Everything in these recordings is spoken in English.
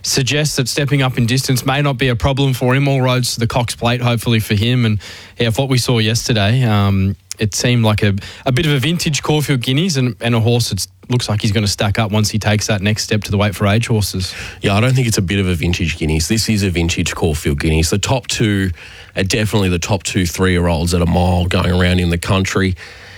suggests that stepping up in distance may not be a problem for him. All roads to the Cox Plate, hopefully for him. And yeah, what we saw yesterday, it seemed like a bit of a vintage Caulfield Guineas and a horse that looks like he's going to stack up once he takes that next step to the weight for age horses. Yeah, I don't think it's a bit of a vintage Guineas. This is a vintage Caulfield Guineas. The top two are definitely the top 2 3-year-olds at a mile going around in the country.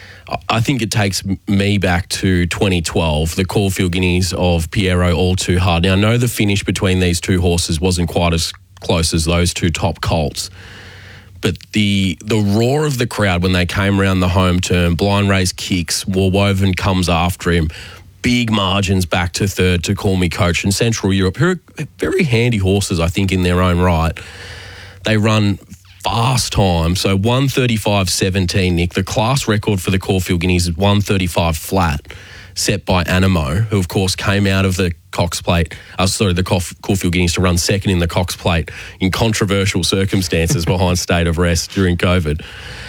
I think it takes me back to 2012, the Caulfield Guineas of Piero All Too Hard. Now, I know the finish between these two horses wasn't quite as close as those two top colts, but the roar of the crowd when they came around the home turn, Blind Ray's kicks, Warwoven comes after him, big margins back to third to Call Me Coach and Central Europe, who are very handy horses, I think, in their own right. They run fast time, so 1:35.17, Nick. The class record for the Caulfield Guineas is 1:35 flat, set by Animo, who of course came out of the Cox Plate, the Caulfield Guineas to run second in the Cox Plate in controversial circumstances behind state of rest during COVID.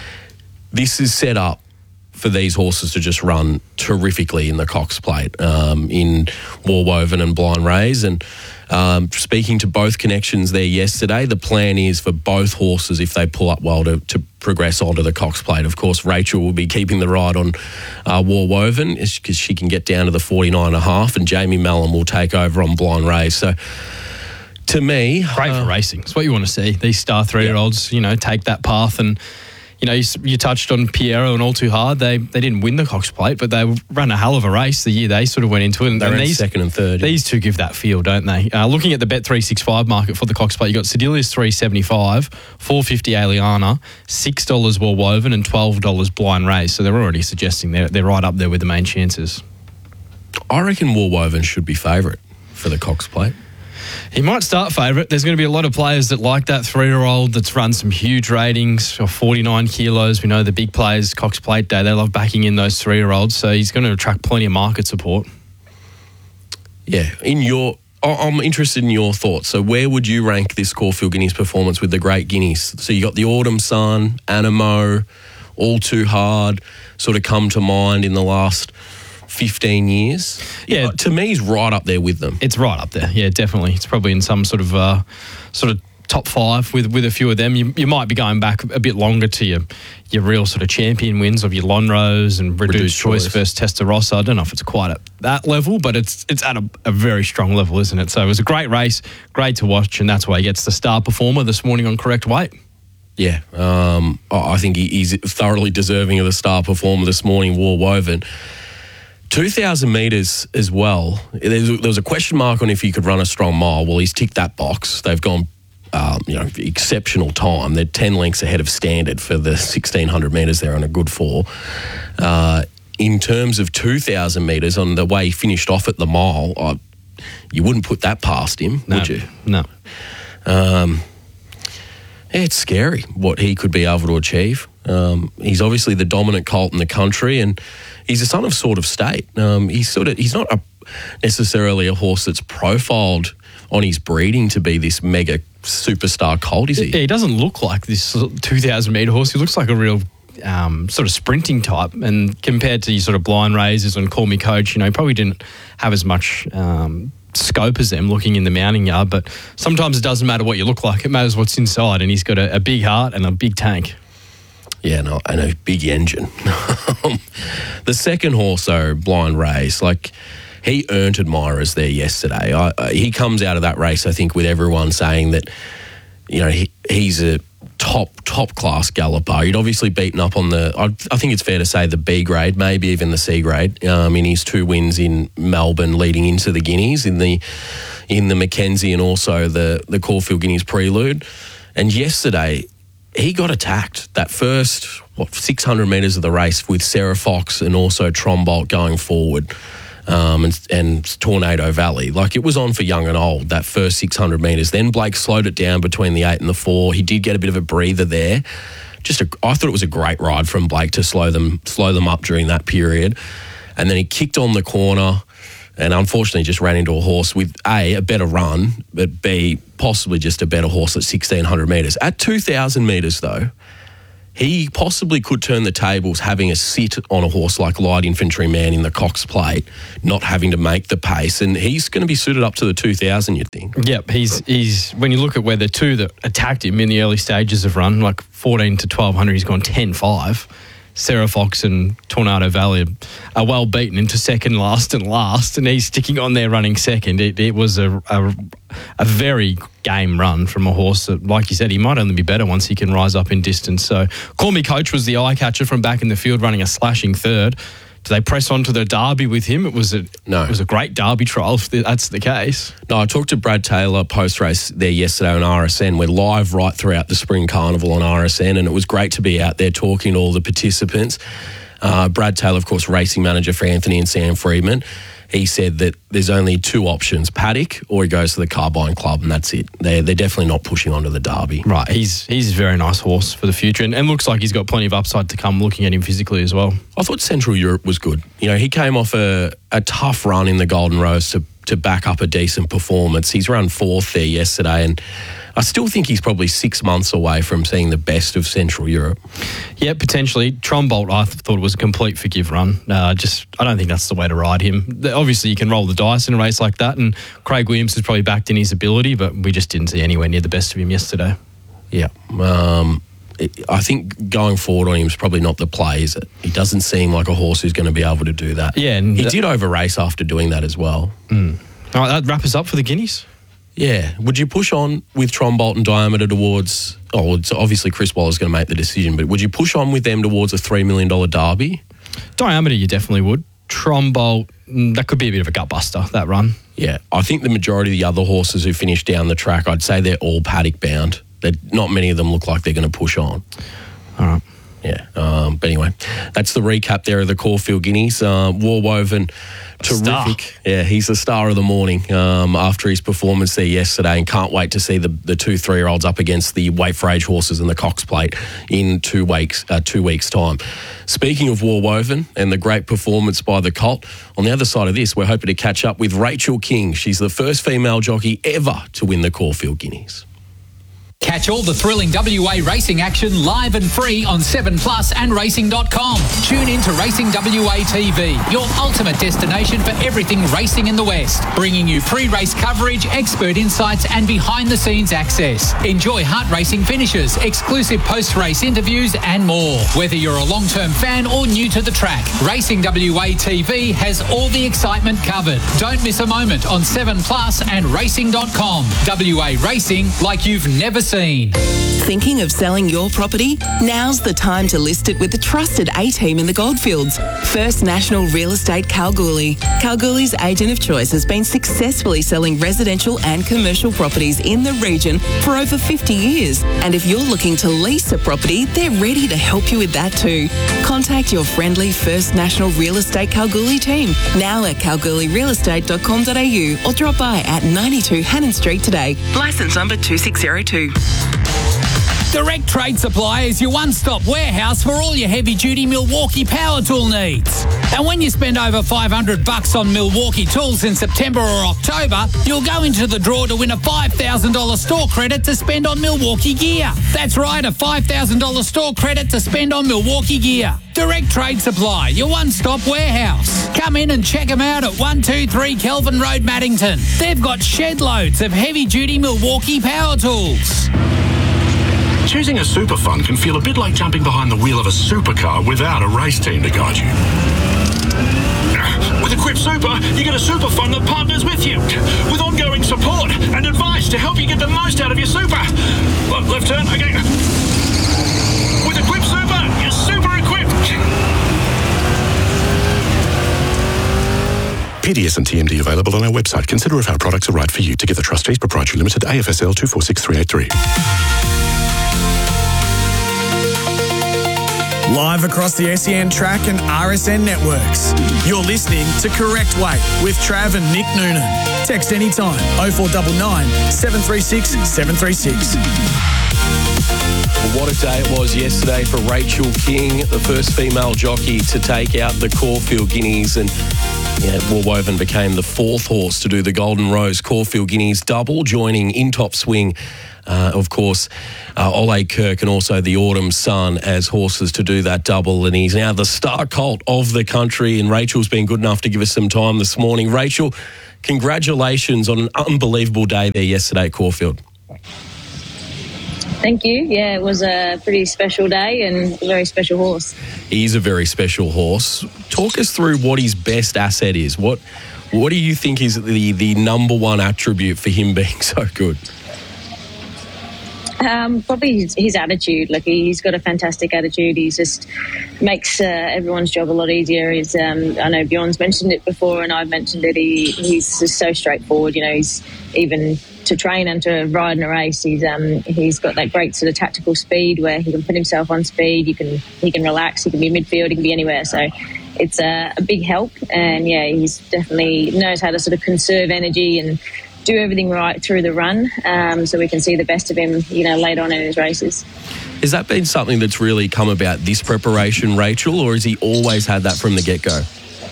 This is set up for these horses to just run terrifically in the Cox Plate, in Warwoven and Blind Rays. And speaking to both connections there yesterday, the plan is for both horses, if they pull up well, to progress onto the Cox Plate. Of course, Rachel will be keeping the ride on Warwoven because she can get down to the 49.5, and Jamie Mellon will take over on Blind Rays. So, to me... Great for racing. It's what you want to see. These star 3-year-olds, take that path. And, you touched on Piero and All Too Hard. They didn't win the Cox Plate, but they ran a hell of a race the year they sort of went into it. They ran second and third. These two give that feel, don't they? Looking at the Bet365 market for the Cox Plate, you got Sedilius $3.75, $4.50 Aliana, $6 Warwoven, and $12 Blind Rays. So they're already suggesting they're right up there with the main chances. I reckon Warwoven should be favourite for the Cox Plate. He might start favourite. There's going to be a lot of players that like that 3-year-old that's run some huge ratings, or 49 kilos. We know the big players, Cox Plate Day, they love backing in those 3-year-olds. So he's going to attract plenty of market support. Yeah. I'm interested in your thoughts. So where would you rank this Caulfield Guineas performance with the Great Guineas? So you got the Autumn Sun, Animo, All Too Hard, sort of come to mind in the last 15 years. Yeah, to me, he's right up there with them. It's right up there. Yeah, definitely. It's probably in some sort of top 5 with a few of them. You might be going back a bit longer to your real sort of champion wins of your Lonrose and Reduced Choice versus Testarossa. I don't know if it's quite at that level, but it's at a very strong level, isn't it? So it was a great race, great to watch, and that's why he gets the star performer this morning on Correct Weight. Yeah, I think he's thoroughly deserving of the star performer this morning, Warwoven. 2,000 metres as well. There was a question mark on if he could run a strong mile. Well, he's ticked that box. They've gone, exceptional time. They're 10 lengths ahead of standard for the 1,600 metres there on a good 4. In terms of 2,000 metres, on the way he finished off at the mile, you wouldn't put that past him, would you? No. It's scary what he could be able to achieve. He's obviously the dominant colt in the country, and he's a son of Sort of State. He's not necessarily a horse that's profiled on his breeding to be this mega superstar colt, is he? Yeah, he doesn't look like this 2,000 metre horse. He looks like a real sort of sprinting type, and compared to your sort of Blind Raisers and Call Me Coach, he probably didn't have as much scope as them looking in the mounting yard. But sometimes it doesn't matter what you look like. It matters what's inside, and he's got a big heart and a big tank. Yeah, no, and a big engine. The second horse, though, Blind Rays, he earned admirers there yesterday. He comes out of that race, I think, with everyone saying that, he's a top class galloper. He'd obviously beaten up on I think it's fair to say, the B grade, maybe even the C grade, in his 2 wins in Melbourne leading into the Guineas, in the Mackenzie and also the Caulfield Guineas Prelude. And yesterday, he got attacked that first 600 metres of the race with Sarah Fox and also Trombolt going forward, and Tornado Valley. It was on for young and old, that first 600 metres. Then Blake slowed it down between the 8 and the 4. He did get a bit of a breather there. I thought it was a great ride from Blake to slow them up during that period. And then he kicked on the corner and unfortunately just ran into a horse with A, a better run, but B, possibly just a better horse at 1,600 metres. At 2,000 metres, though, he possibly could turn the tables having a sit on a horse like Light Infantryman in the Cox Plate, not having to make the pace. And he's going to be suited up to the 2000, you'd think. Yep, he's when you look at where the two that attacked him in the early stages of run, like 14 to 1200, he's gone 10-5. Sarah Fox and Tornado Valley are well beaten into second, last, and he's sticking on there running second. It was a very game run from a horse that, like you said, he might only be better once he can rise up in distance. So Call Me Coach was the eye catcher from back in the field, running a slashing third. Do they press on to the Derby with him? It was a great Derby trial, if that's the case. No, I talked to Brad Taylor post-race there yesterday on RSN. We're live right throughout the Spring Carnival on RSN, and it was great to be out there talking to all the participants. Brad Taylor, of course, racing manager for Anthony and Sam Freedman. He said that there's only two options, Paddock or he goes to the Carbine Club, and that's it. They're definitely not pushing onto the Derby. Right, he's a very nice horse for the future, and looks like he's got plenty of upside to come looking at him physically as well. I thought Central Europe was good. You know, he came off a tough run in the Golden Rose to back up a decent performance. He's run fourth there yesterday, and I still think he's probably 6 months away from seeing the best of Central Europe. Yeah, potentially. Trombolt, I thought it was a complete forgive run. I don't think that's the way to ride him. Obviously, you can roll the dice in a race like that, and Craig Williams has probably backed in his ability, but we just didn't see anywhere near the best of him yesterday. Yeah. I think going forward on him is probably not the play, is it? He doesn't seem like a horse who's going to be able to do that. Yeah. And he did over-race after doing that as well. All right, that wrap us up for the Guineas. Yeah. Would you push on with Trombolt and Diameter towards... Oh, it's obviously Chris Waller's going to make the decision, but would you push on with them towards a $3 million Derby? Diameter, you definitely would. Trombolt, that could be a bit of a gut-buster, that run. Yeah. I think the majority of the other horses who finished down the track, I'd say they're all paddock-bound. Not many of them look like they're going to push on. All right. Yeah. But anyway, that's the recap there of the Caulfield Guineas. Warwoven, terrific. Star. Yeah, he's the star of the morning after his performance there yesterday, and can't wait to see the 2-3-year-olds up against the Wait for Age horses in the Cox Plate in 2 weeks' time. Speaking of Warwoven and the great performance by the colt, on the other side of this, we're hoping to catch up with Rachel King. She's the first female jockey ever to win the Caulfield Guineas. Catch all the thrilling WA racing action live and free on 7plus and racing.com. Tune in to Racing WA TV, your ultimate destination for everything racing in the West. Bringing you pre-race coverage, expert insights and behind-the-scenes access. Enjoy heart racing finishes, exclusive post-race interviews and more. Whether you're a long-term fan or new to the track, Racing WA TV has all the excitement covered. Don't miss a moment on 7plus and racing.com. WA racing like you've never seen. Thinking of selling your property? Now's the time to list it with the trusted A-team in the Goldfields. First National Real Estate Kalgoorlie. Kalgoorlie's agent of choice has been successfully selling residential and commercial properties in the region for over 50 years. And if you're looking to lease a property, they're ready to help you with that too. Contact your friendly First National Real Estate Kalgoorlie team now at kalgoorlierealestate.com.au or drop by at 92 Hannon Street today. Licence number 2602. Direct Trade Supply is your one-stop warehouse for all your heavy-duty Milwaukee power tool needs. And when you spend over $500 on Milwaukee tools in September or October, you'll go into the draw to win a $5,000 store credit to spend on Milwaukee gear. That's right, a $5,000 store credit to spend on Milwaukee gear. Direct Trade Supply, your one-stop warehouse. Come in and check them out at 123 Kelvin Road, Maddington. They've got shed loads of heavy-duty Milwaukee power tools. Choosing a super fund can feel a bit like jumping behind the wheel of a supercar without a race team to guide you. With Equip Super, you get a super fund that partners with you, with ongoing support and advice to help you get the most out of your super. Left turn, okay. With Equip Super, you're super equipped. PDS and TMD available on our website. Consider if our products are right for you. Together Trustees Proprietary Limited, AFSL 246383. Live across the SEN track and RSN networks. You're listening to Correct Weight with Trav and Nick Noonan. Text anytime 0499 736 736. Well, what a day it was yesterday for Rachel King, the first female jockey to take out the Caulfield Guineas, and Woolwoven became the 4th horse to do the Golden Rose Caulfield Guineas double, joining in top swing, of course, Ole Kirk and also the Autumn Sun as horses to do that double. And he's now the star colt of the country. And Rachel's been good enough to give us some time this morning. Rachel, congratulations on an unbelievable day there yesterday at Caulfield. Thank you. Yeah, it was a pretty special day and a very special horse. He's a very special horse. Talk us through what his best asset is. What do you think is the number one attribute for him being so good? Probably his attitude. Like, he's got a fantastic attitude. He just makes everyone's job a lot easier. I know Bjorn's mentioned it before, and I've mentioned it. He's just so straightforward. You know, he's even to train and to ride in a race. He's got that great sort of tactical speed where he can put himself on speed. He can relax. He can be midfield. He can be anywhere. So it's a big help. And yeah, he's definitely knows how to sort of conserve energy and do everything right through the run, so we can see the best of him, later on in his races. Has that been something that's really come about this preparation, Rachel, or has he always had that from the get-go?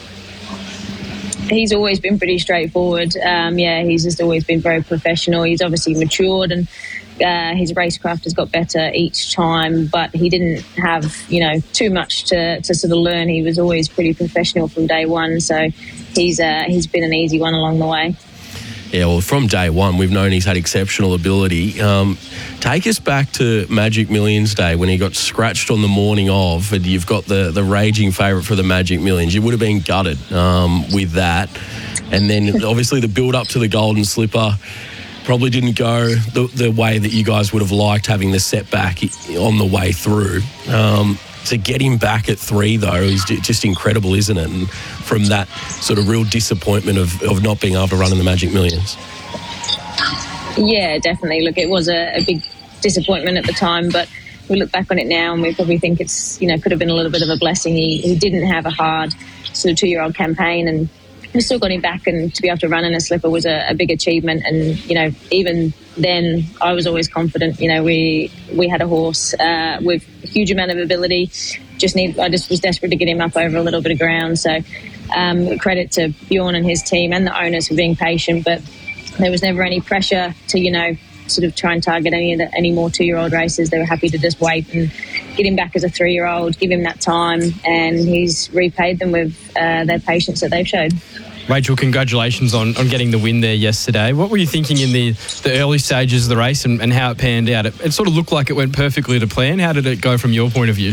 He's always been pretty straightforward. He's just always been very professional. He's obviously matured and his racecraft has got better each time, but he didn't have, too much to sort of learn. He was always pretty professional from day one, so he's been an easy one along the way. Yeah, well, from day one, we've known he's had exceptional ability. Take us back to Magic Millions Day when he got scratched on the morning of, and you've got the raging favourite for the Magic Millions. You would have been gutted with that. And then, obviously, the build-up to the Golden Slipper probably didn't go the way that you guys would have liked, having the setback on the way through. To get him back at 3, though, is just incredible, isn't it? And from that sort of real disappointment of not being able to run in the Magic Millions. Yeah, definitely. Look, it was a big disappointment at the time, but we look back on it now and we probably think it's, could have been a little bit of a blessing. He didn't have a hard sort of 2-year-old campaign, and we still got him back, and to be able to run in a slipper was a big achievement. And, even then I was always confident. We had a horse with a huge amount of ability. I just was desperate to get him up over a little bit of ground. So credit to Bjorn and his team and the owners for being patient, but there was never any pressure to, sort of try and target any more 2-year-old races. They were happy to just wait and get him back as a 3-year-old, give him that time, and he's repaid them with their patience that they've showed. Rachel, congratulations on getting the win there yesterday. What were you thinking in the early stages of the race and how it panned out? It sort of looked like it went perfectly to plan. How did it go from your point of view?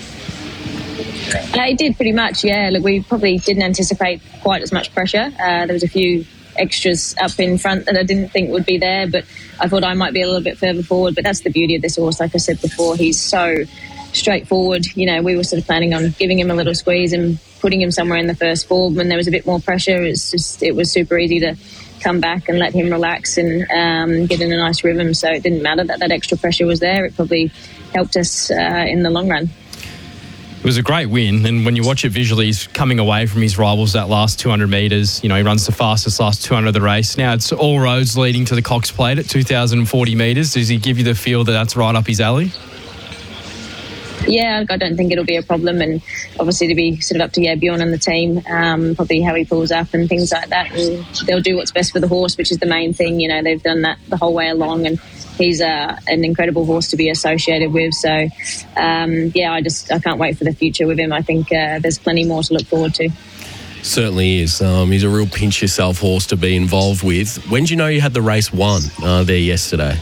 It did pretty much, yeah. Look, we probably didn't anticipate quite as much pressure. There was a few extras up in front that I didn't think would be there, but I thought I might be a little bit further forward. But that's the beauty of this horse. Like I said before, he's so straightforward. We were sort of planning on giving him a little squeeze and putting him somewhere in the first four. When there was a bit more pressure, it was super easy to come back and let him relax and get in a nice rhythm. So it didn't matter that extra pressure was there. It probably helped us in the long run. It was a great win, and when you watch it visually, he's coming away from his rivals that last 200 metres. He runs the fastest last 200 of the race. Now it's all roads leading to the Cox Plate at 2,040 metres. Does he give you the feel that that's right up his alley? Yeah, I don't think it'll be a problem, and obviously to be sort of up to Bjorn and the team, probably how he pulls up and things like that, and they'll do what's best for the horse, which is the main thing. They've done that the whole way along, and he's an incredible horse to be associated with. So, I can't wait for the future with him. I think there's plenty more to look forward to. Certainly is. He's a real pinch yourself horse to be involved with. When did you know you had the race won there yesterday?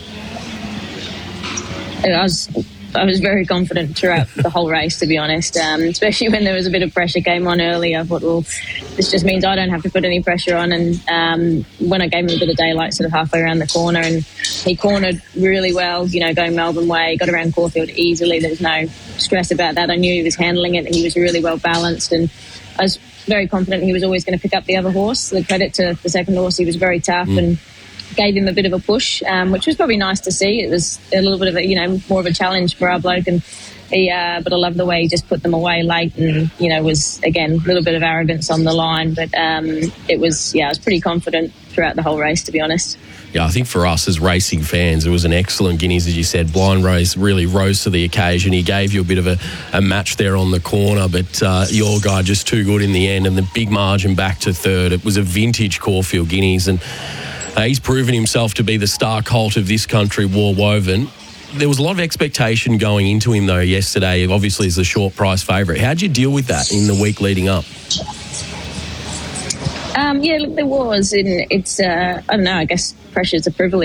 I was very confident throughout the whole race, to be honest, especially when there was a bit of pressure came on early. I thought, well, this just means I don't have to put any pressure on. And when I gave him a bit of daylight sort of halfway around the corner, and he cornered really well, going Melbourne way, got around Caulfield easily. There was no stress about that. I knew he was handling it, and he was really well balanced. And I was very confident he was always going to pick up the other horse. The credit to the second horse, he was very tough and gave him a bit of a push, which was probably nice to see. It was a little bit of more of a challenge for our bloke, and but I love the way he just put them away late, and was again a little bit of arrogance on the line, but I was pretty confident throughout the whole race, to be honest. Yeah, I think for us as racing fans, it was an excellent Guineas, as you said. Blind Rose really rose to the occasion. He gave you a bit of a match there on the corner, but your guy just too good in the end, and the big margin back to third. It was a vintage Caulfield Guineas, and he's proven himself to be the star colt of this country, War Woven. There was a lot of expectation going into him, though, yesterday, obviously as the short price favourite. How'd you deal with that in the week leading up? Yeah, look, there was, and it's, I don't know, I guess pressure's a privilege.